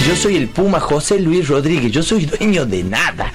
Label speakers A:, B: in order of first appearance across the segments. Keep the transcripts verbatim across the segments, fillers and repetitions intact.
A: yo soy el Puma José Luis Rodríguez, yo soy dueño de nada.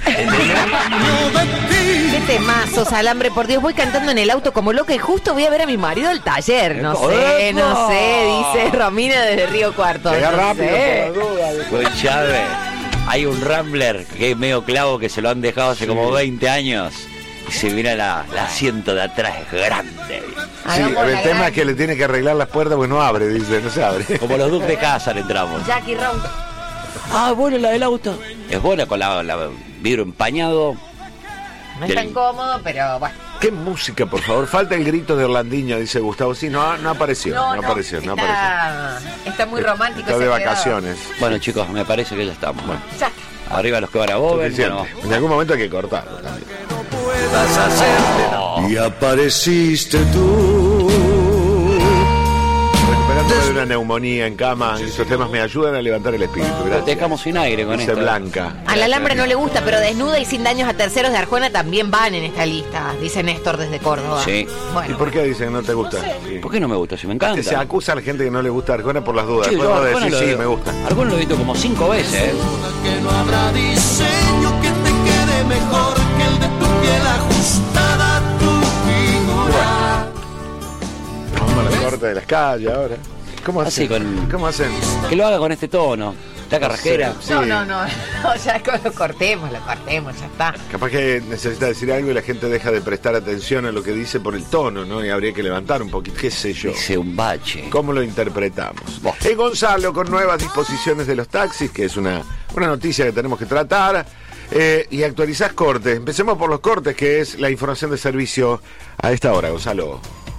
B: Qué temazos, Alambre, por Dios, voy cantando en el auto como loca y justo voy a ver a mi marido al taller. No sé, no sé, dice Romina desde Río Cuarto.
C: Llega
B: no
C: rápido,
B: sé.
C: por la duda.
D: Escuchame, hay un Rambler que es medio clavo que se lo han dejado hace
C: Sí.
D: como veinte años y se mira la, la asiento de atrás, es grande.
C: Sí, el tema es que le tiene que arreglar las puertas porque no abre, dice, no se abre.
D: Como los Duques de Cázar entramos.
B: Jackie Round.
D: Ah, bueno, la del auto. Es buena con la, la vidrio empañado.
B: No es tan cómodo, pero bueno.
C: ¿Qué música, por favor? Falta el grito de Orlandinho, dice Gustavo. Sí, no, no apareció, no,
B: No, no,
C: apareció, no
B: está,
C: apareció.
B: está muy romántico.
C: Está de
B: ese
C: vacaciones.
D: Bueno, chicos, me parece que ya estamos. Bueno,
B: Ya.
D: arriba los que van a Boben.
C: Suficiente.
D: Bueno,
C: En algún momento hay que cortarlo también.
E: Y apareciste tú.
C: Recuperándome de una neumonía en cama, estos temas me ayudan a levantar el espíritu. Gracias.
D: te dejamos sin aire con
C: Dice
D: esto.
C: Blanca.
B: Al Alambre no le gusta, pero Desnuda y Sin Daños a Terceros de Arjona también van en esta lista, dice Néstor desde Córdoba.
D: Sí.
C: ¿Y
B: Bueno,
C: por qué dicen que no te gusta? Sí.
D: ¿Por qué no me gusta? Si me encanta.
C: Se acusa a la gente que no le gusta Arjona por las dudas.
D: Sí,
C: Después
D: yo
C: vos
D: Arjona
C: decís,
D: lo-
C: sí, me gusta.
D: Arjona lo he visto como cinco veces, ¿eh?
E: Que no habrá diseño que te quede mejor que el de tu piel ajustada a tu figura.
C: Vamos a la corte de las calles ahora. ¿Cómo
D: Así
C: hacen?
D: con-
C: ¿Cómo hajacen?
D: Que lo haga con este tono. La carrasquera.
C: Sí.
B: no, no, no, no, ya lo cortemos, lo cortemos, ya está.
C: Capaz que necesita decir algo y la gente deja de prestar atención a lo que dice por el tono, ¿no? Y habría que levantar un poquito, qué sé yo.
D: Dice un bache.
C: ¿Cómo lo interpretamos? Eh, Gonzalo, con nuevas disposiciones de los taxis, que es una, una noticia que tenemos que tratar, eh, y actualizás cortes. Empecemos por los cortes, que es la información de servicio a esta hora, Gonzalo.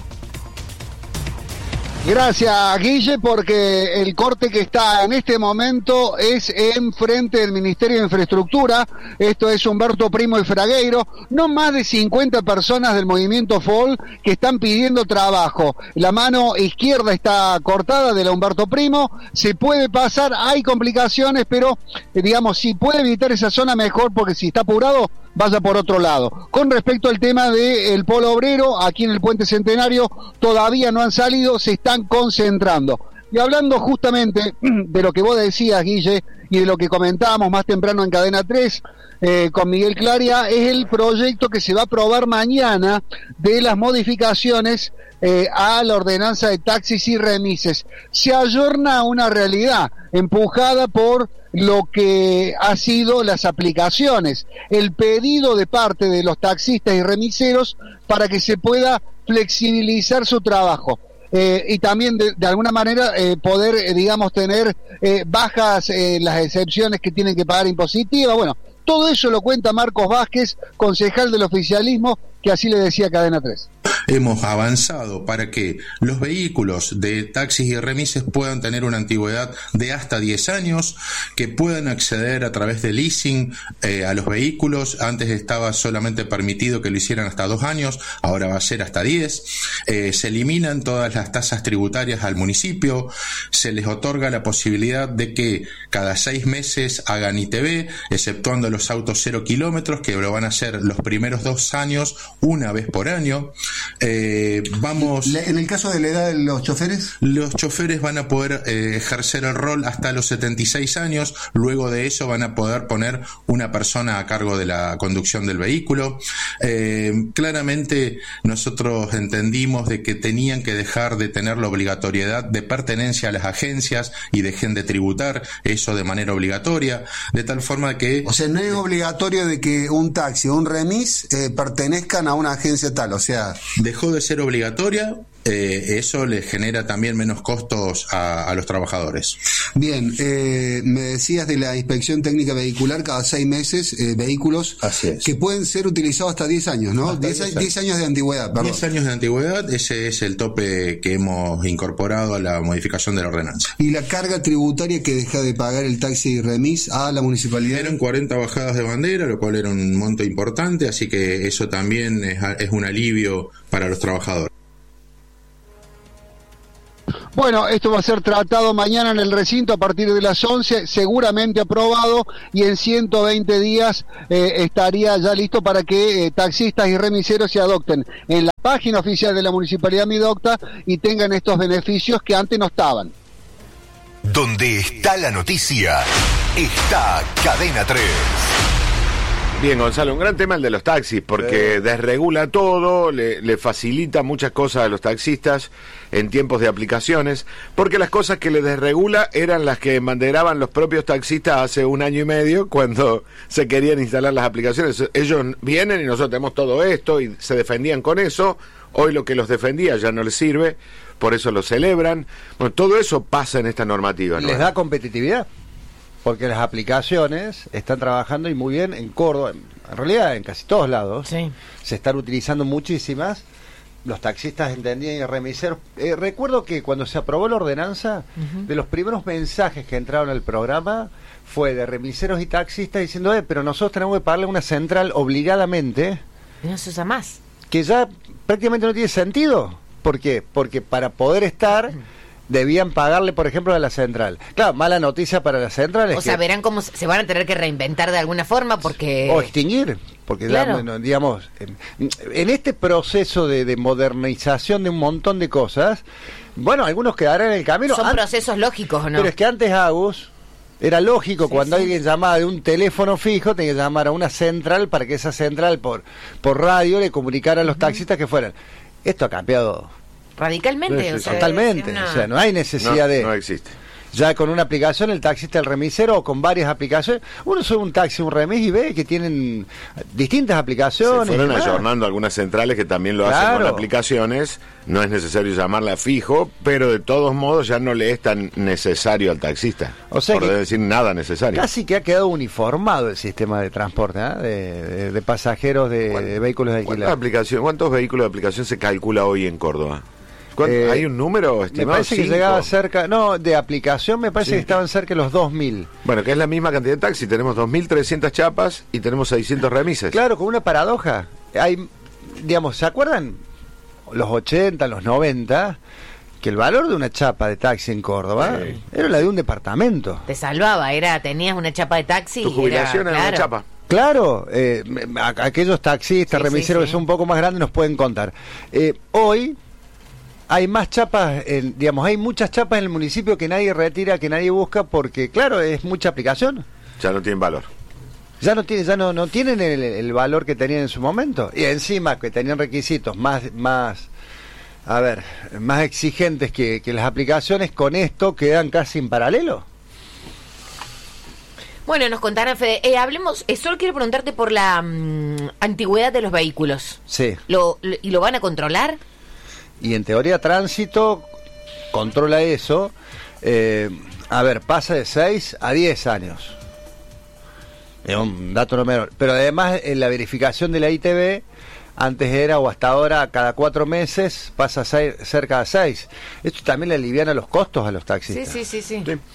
F: Gracias, Guille, porque el corte que está en este momento es en frente del Ministerio de Infraestructura. Esto es Humberto Primo y Fragueiro. No más de cincuenta personas del movimiento F O L que están pidiendo trabajo. La mano izquierda está cortada de la Humberto Primo. Se puede pasar, hay complicaciones, pero eh, digamos, si puede evitar esa zona mejor, porque si está apurado, vaya por otro lado. Con respecto al tema del Polo Obrero, aquí en el Puente Centenario todavía no han salido, se están concentrando. Y hablando justamente de lo que vos decías, Guille, y de lo que comentábamos más temprano en Cadena tres eh, con Miguel Claria, es el proyecto que se va a aprobar mañana de las modificaciones eh, a la ordenanza de taxis y remises. Se ayorna a una realidad empujada por lo que ha sido las aplicaciones, el pedido de parte de los taxistas y remiseros para que se pueda flexibilizar su trabajo. Eh, y también de, de alguna manera eh, poder, eh, digamos, tener eh, bajas eh, las excepciones que tienen que pagar impositiva. Bueno, todo eso lo cuenta Marcos Vázquez, concejal del oficialismo, que así le decía a Cadena tres.
G: Hemos avanzado para que los vehículos de taxis y remises puedan tener una antigüedad de hasta diez años, que puedan acceder a través de leasing eh, a los vehículos. Antes estaba solamente permitido que lo hicieran hasta dos años, ahora va a ser hasta diez. Eh, se eliminan todas las tasas tributarias al municipio, se les otorga la posibilidad de que cada seis meses hagan I T V, exceptuando los autos cero kilómetros, que lo van a hacer los primeros dos años, una vez por año. Eh, vamos.
H: En el caso de la edad de los choferes,
G: los choferes van a poder eh, ejercer el rol hasta los setenta y seis años. Luego de eso van a poder poner una persona a cargo de la conducción del vehículo. Eh, claramente nosotros entendimos de que tenían que dejar de tener la obligatoriedad de pertenencia a las agencias y dejen de tributar eso de manera obligatoria, de tal forma que...
H: O sea, no es obligatorio de que un taxi o un remis eh, pertenezcan a una agencia tal, o sea...
G: Dejó de ser obligatoria, eh, eso les genera también menos costos a, a los trabajadores.
H: Bien, eh, me decías de la inspección técnica vehicular cada seis meses, eh, vehículos
G: Así es.
H: que pueden ser utilizados hasta diez años, ¿no? diez años de antigüedad, perdón.
G: diez años de antigüedad, ese es el tope que hemos incorporado a la modificación de la ordenanza.
H: ¿Y la carga tributaria que deja de pagar el taxi y remis a la municipalidad?
G: Eran cuarenta bajadas de bandera, lo cual era un monto importante, así que eso también es, es un alivio para los trabajadores.
F: Bueno, esto va a ser tratado mañana en el recinto a partir de las once, seguramente aprobado, y en ciento veinte días eh, estaría ya listo para que eh, taxistas y remiseros se adopten en la página oficial de la Municipalidad Midocta y tengan estos beneficios que antes no estaban.
I: Donde está la noticia, está Cadena tres.
C: Bien, Gonzalo, un gran tema el de los taxis, porque desregula todo, le, le facilita muchas cosas a los taxistas en tiempos de aplicaciones, porque las cosas que le desregula eran las que embanderaban los propios taxistas hace un año y medio, cuando se querían instalar las aplicaciones. Ellos vienen y nosotros tenemos todo esto, y se defendían con eso. Hoy lo que los defendía ya no les sirve, por eso lo celebran. Bueno, todo eso pasa en esta normativa, ¿no?
J: Les da competitividad, porque las aplicaciones están trabajando y muy bien en Córdoba, en realidad en casi todos lados, sí. Se están utilizando muchísimas. Los taxistas entendían y remiseros. Eh, recuerdo que cuando se aprobó la ordenanza, uh-huh. de los primeros mensajes que entraron al programa fue de remiseros y taxistas diciendo, eh, pero nosotros tenemos que pagarle una central obligadamente.
B: No se usa más.
J: Que ya prácticamente no tiene sentido. ¿Por qué? Porque para poder estar debían pagarle, por ejemplo, a la central. Claro, mala noticia para la central. Es
B: o sea,
J: que,
B: verán cómo se van a tener que reinventar de alguna forma porque...
J: O extinguir, porque claro. ya, digamos, en, en este proceso de, de modernización de un montón de cosas, bueno, algunos quedarán en el camino.
B: Son
J: An-
B: procesos lógicos, ¿o no?
J: Pero es que antes, Agus, era lógico, sí, cuando sí. alguien llamaba de un teléfono fijo, tenía que llamar a una central para que esa central por, por radio le comunicara a los uh-huh. taxistas que fueran. Esto ha cambiado
B: radicalmente,
J: no,
B: o sea,
J: totalmente, una... o sea, no hay necesidad
C: no,
J: de...
C: No existe.
J: Ya con una aplicación, el taxista, el remisero, o con varias aplicaciones, uno sube un taxi, un remis y ve que tienen distintas aplicaciones.
C: Se fueron ayornando algunas centrales que también lo
J: claro.
C: hacen con aplicaciones, no es necesario llamarla fijo, pero de todos modos ya no le es tan necesario al taxista,
J: o sea
C: por
J: que
C: decir nada necesario.
J: Casi que ha quedado uniformado el sistema de transporte, ¿eh? de, de, de pasajeros de, de vehículos de alquiler.
C: Aplicación, ¿Cuántos vehículos de aplicación se calcula hoy en Córdoba? Eh, ¿Hay un número estimado?
J: Me parece
C: cinco?
J: que llegaba cerca, no, de aplicación me parece sí. que estaban cerca de los dos mil.
C: Bueno, que es la misma cantidad de taxis, tenemos dos mil trescientas chapas y tenemos seiscientos remises.
J: Claro, con una paradoja. Hay, digamos, ¿se acuerdan? Los ochenta, los noventa, que el valor de una chapa de taxi en Córdoba sí. era la de un departamento.
B: Te salvaba, era tenías una chapa de taxi.
C: Tu jubilación
B: era,
C: era
B: claro.
C: una chapa.
J: Claro, eh, a, aquellos taxistas, sí, remiseros sí, sí. que son un poco más grandes nos pueden contar. Eh, hoy... Hay más chapas, en, digamos, hay muchas chapas en el municipio que nadie retira, que nadie busca, porque, claro, es mucha aplicación.
C: Ya no tienen valor.
J: Ya no tienen, ya no, no tienen el, el valor que tenían en su momento. Y encima que tenían requisitos más, más, a ver, más exigentes que, que las aplicaciones, con esto quedan casi en paralelo.
B: Bueno, nos contarán, Fede. Eh, hablemos, eh, solo quiero preguntarte por la um, antigüedad de los vehículos.
J: Sí.
B: ¿Lo, lo, ¿Y lo van a controlar?
J: Y en teoría tránsito controla eso. Eh, a ver, pasa de seis a diez años. Es un dato no menor. Pero además en la verificación de la I T V, antes era o hasta ahora cada cuatro meses, pasa a ser cerca de seis. Esto también le aliviana los costos a los taxistas.
B: Sí, sí, sí, sí.
C: sí.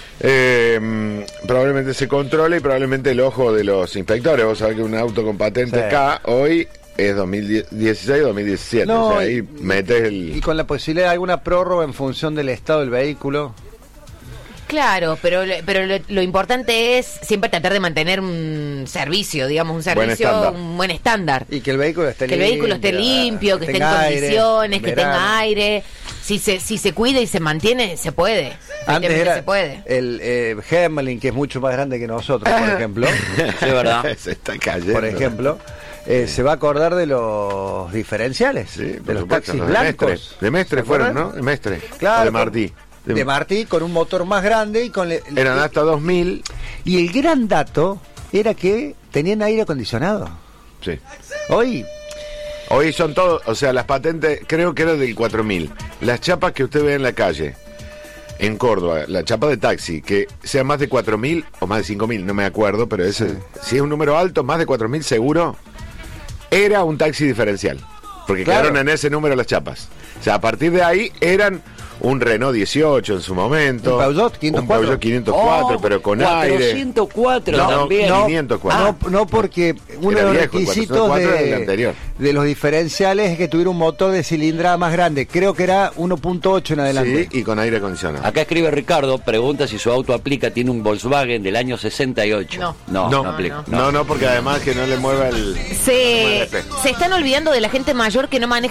C: Eh, probablemente se controle y probablemente el ojo de los inspectores. Vos sabés que un auto con patente sí. K hoy... es dos mil dieciséis dos mil diecisiete, no, o sea, ahí y, metes el...
J: Y con la posibilidad de alguna prórroga en función del estado del vehículo.
B: Claro, pero pero lo, lo importante es siempre tratar de mantener un servicio, digamos, un servicio, buen un buen estándar.
J: Y que el vehículo esté
B: limpio. Que el vehículo esté limpio, que, que esté en condiciones, aire, que verano. tenga aire. Si se si se cuida y se mantiene, se puede.
J: Antes era
B: se puede.
J: el eh, Gemelin, que es mucho más grande que nosotros, por ejemplo.
D: Sí, verdad.
C: Se está cayendo.
J: Por ejemplo. Eh, se va a acordar de los diferenciales,
C: sí,
J: de los
C: supuesto,
J: taxis
C: los
J: blancos.
C: De Mestre, de Mestre fueron, ¿no? De Mestre.
J: Claro.
C: O de Martí.
J: De, de Martí, con un motor más grande y con... Le,
C: Eran
J: le,
C: hasta dos mil.
J: Y el gran dato era que tenían aire acondicionado.
C: Sí.
J: Hoy...
C: Hoy son todos, o sea, las patentes, creo que era del cuatro mil. Las chapas que usted ve en la calle, en Córdoba, la chapa de taxi, que sea más de cuatro mil o más de cinco mil, no me acuerdo, pero ese, sí. si es un número alto, más de cuatro mil seguro... Era un taxi diferencial, porque claro. quedaron en ese número las chapas. O sea, a partir de ahí eran un Renault dieciocho en su momento.
J: Un Peugeot quinientos cuatro.
C: Un Peugeot quinientos cuatro, oh, pero con aire.
D: cuatrocientos cuatro
C: no,
D: también.
C: No, quinientos cuatro.
J: No, no, porque uno de los requisitos de, de los diferenciales es que tuviera un motor de cilindrada más grande. Creo que era uno punto ocho en adelante.
C: Sí, y con aire acondicionado.
D: Acá escribe Ricardo, pregunta si su auto aplica, tiene un Volkswagen del año sesenta y ocho.
B: No,
D: no,
C: no,
D: no aplica.
C: No, no, no, porque además que no le mueva el...
B: Se, se están olvidando de la gente mayor que no maneja